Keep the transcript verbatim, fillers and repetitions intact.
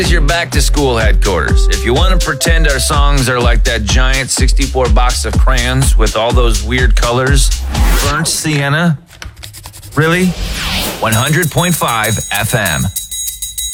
is your back to school headquarters. If you want to pretend our songs are like that giant sixty-four box of crayons with all those weird colors, burnt sienna, really? one hundred point five F M.